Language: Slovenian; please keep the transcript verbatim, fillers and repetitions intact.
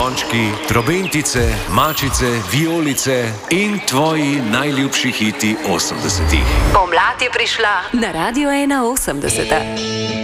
zvončki, trobentice, mačice, vijolice in tvoji najljubši hiti osemdesetih. Pomlad je prišla na Radio ena osemdeset.